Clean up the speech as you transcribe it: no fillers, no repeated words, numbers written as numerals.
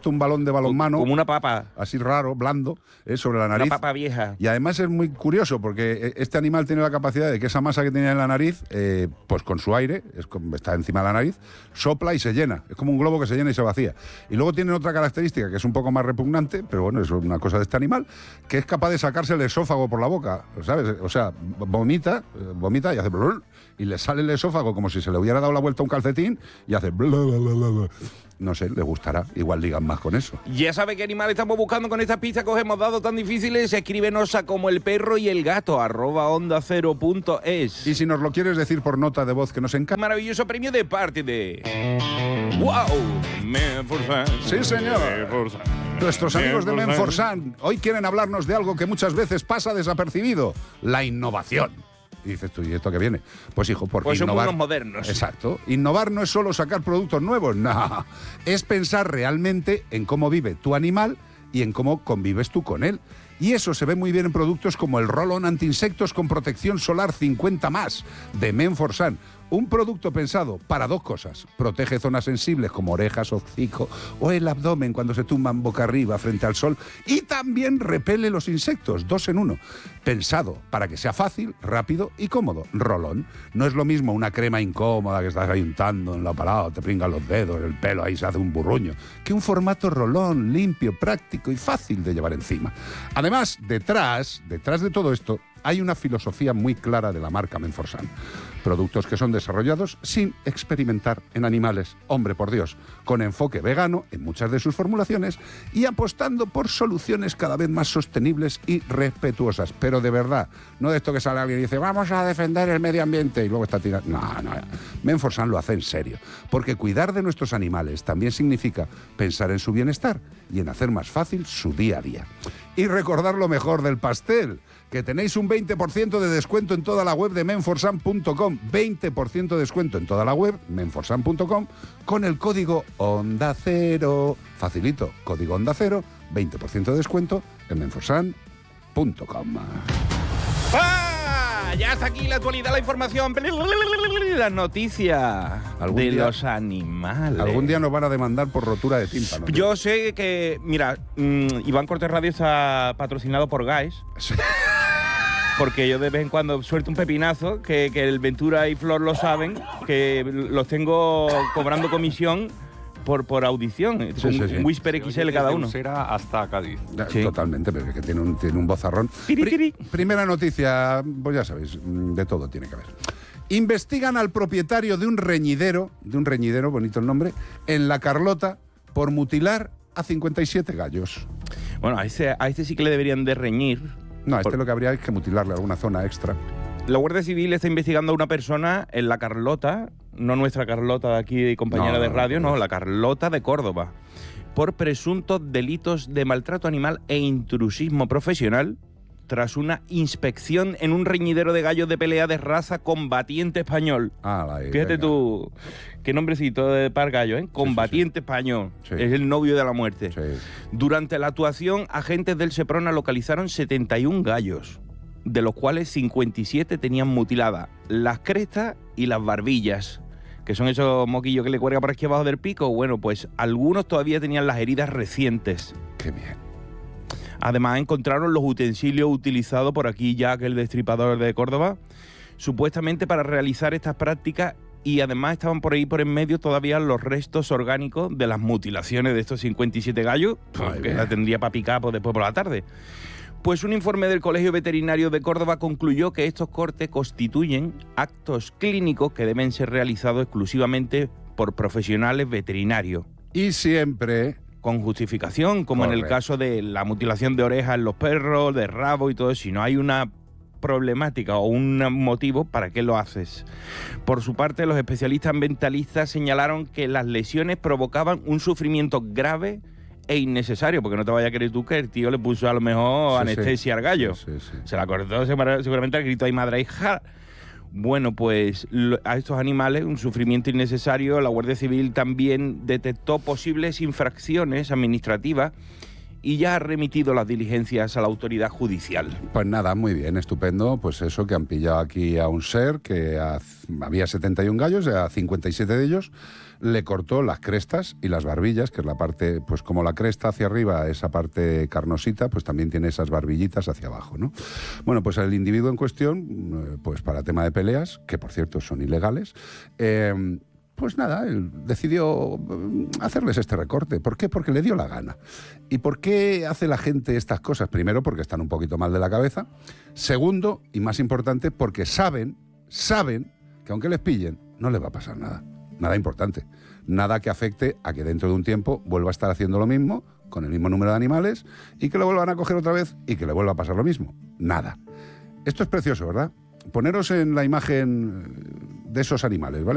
puesto un balón de balonmano. Como una papa. Así raro, blando, sobre la nariz. Una papa vieja. Y además es muy curioso porque este animal tiene la capacidad de que esa masa que tenía en la nariz, pues con su aire, está encima de la nariz, sopla y se llena. Es como un globo que se llena y se vacía. Y luego tiene otra característica que es un poco más repugnante, pero bueno, es una cosa de este animal, que es capaz de sacarse el esófago por la boca, ¿sabes? O sea, vomita y hace blul, y le sale el esófago como si se le hubiera dado la vuelta a un calcetín y hace blul, blul, blul, blul. No sé, le gustará. Igual ligan más con eso. Ya sabe qué animal estamos buscando con estas pistas que os hemos dado tan difíciles. Escríbenos a como el perro y el gato @ondacero.es. Y si nos lo quieres decir por nota de voz que nos encanta. Maravilloso premio de parte de... ¡Wow! Menforsan. Sí, señor. Nuestros amigos de Menforsan hoy quieren hablarnos de algo que muchas veces pasa desapercibido: la innovación. Y dices tú, ¿y esto qué viene? Pues hijo, porque pues innovar... somos unos modernos. Exacto. Innovar no es solo sacar productos nuevos, no. Es pensar realmente en cómo vive tu animal y en cómo convives tú con él. Y eso se ve muy bien en productos como el Roll-On anti-insectos con protección solar 50+, de Menforsan. Un producto pensado para dos cosas: protege zonas sensibles como orejas, hocico o el abdomen cuando se tumban boca arriba frente al sol, y también repele los insectos, 2 en 1. Pensado para que sea fácil, rápido y cómodo. Roll-On. No es lo mismo una crema incómoda que estás ahí untando en la parada, te pringan los dedos, el pelo ahí se hace un burruño, que un formato Roll-On limpio, práctico y fácil de llevar encima. Además, detrás de todo esto, hay una filosofía muy clara de la marca Menforsan. Productos que son desarrollados sin experimentar en animales, hombre por Dios, con enfoque vegano en muchas de sus formulaciones y apostando por soluciones cada vez más sostenibles y respetuosas. Pero de verdad, no de esto que sale alguien y dice vamos a defender el medio ambiente y luego está tirando. No. Menforsan lo hace en serio, porque cuidar de nuestros animales también significa pensar en su bienestar y en hacer más fácil su día a día. Y recordar lo mejor del pastel, que tenéis un 20% de descuento en toda la web de menforsan.com, 20% de descuento en toda la web, menforsan.com, con el código Onda Cero. Facilito, código Onda Cero, 20% de descuento en menforsan.com. ¡Ah! Ya está aquí la actualidad, la información, las noticias de los animales. Algún día nos van a demandar por rotura de tímpano. Yo sé que, mira, Iván Cortés Radio está patrocinado por Guys. Sí. Porque yo de vez en cuando suelto un pepinazo, que el Ventura y Flor lo saben, que los tengo cobrando comisión por audición, sí. Un Whisper XL cada uno. Será hasta Cádiz. Sí. Totalmente, pero que tiene un vozarrón. Primera noticia, pues ya sabéis, de todo tiene que haber. Investigan al propietario de un reñidero, bonito el nombre, en La Carlota, por mutilar a 57 gallos. Bueno, a este sí que le deberían de reñir. No, a este lo que habría es que mutilarle alguna zona extra. La Guardia Civil está investigando a una persona en La Carlota, no nuestra Carlota de aquí, compañera de radio, no, La Carlota de Córdoba, por presuntos delitos de maltrato animal e intrusismo profesional, tras una inspección en un reñidero de gallos de pelea de raza Combatiente Español. Fíjate tú, qué nombrecito de par gallo, ¿eh? Combatiente Español. Sí. Es el novio de la muerte. Sí. Durante la actuación, agentes del Seprona localizaron 71 gallos, de los cuales 57 tenían mutiladas las crestas y las barbillas, que son esos moquillos que le cuelga por aquí abajo del pico. Bueno, pues algunos todavía tenían las heridas recientes. ¡Qué bien! Además, encontraron los utensilios utilizados por aquí ya que el destripador de Córdoba, supuestamente para realizar estas prácticas, y además estaban por ahí por en medio todavía los restos orgánicos de las mutilaciones de estos 57 gallos, que la tendría para picar después por la tarde. Pues un informe del Colegio Veterinario de Córdoba concluyó que estos cortes constituyen actos clínicos que deben ser realizados exclusivamente por profesionales veterinarios. Y siempre con justificación, como en el caso de la mutilación de orejas en los perros, de rabo y todo eso. Si no hay una problemática o un motivo, ¿para qué lo haces? Por su parte, los especialistas ambientalistas señalaron que las lesiones provocaban un sufrimiento grave e innecesario, porque no te vayas a creer tú que el tío le puso a lo mejor anestesia al gallo. Se la cortó seguramente al grito de madre hija. Bueno, pues a estos animales, un sufrimiento innecesario. La Guardia Civil también detectó posibles infracciones administrativas y ya ha remitido las diligencias a la autoridad judicial. Pues nada, muy bien, estupendo. Pues eso, que han pillado aquí a un ser que había 71 gallos, a 57 de ellos le cortó las crestas y las barbillas, que es la parte, pues como la cresta hacia arriba, esa parte carnosita, pues también tiene esas barbillitas hacia abajo, ¿no? Bueno, pues el individuo en cuestión, pues para tema de peleas, que por cierto son ilegales, pues nada, él decidió hacerles este recorte. ¿Por qué? Porque le dio la gana. ¿Y por qué hace la gente estas cosas? Primero, porque están un poquito mal de la cabeza. Segundo, y más importante, porque saben que aunque les pillen, no les va a pasar nada. Nada importante. Nada que afecte a que dentro de un tiempo vuelva a estar haciendo lo mismo, con el mismo número de animales, y que lo vuelvan a coger otra vez y que le vuelva a pasar lo mismo. Nada. Esto es precioso, ¿verdad? Poneros en la imagen de esos animales, ¿vale?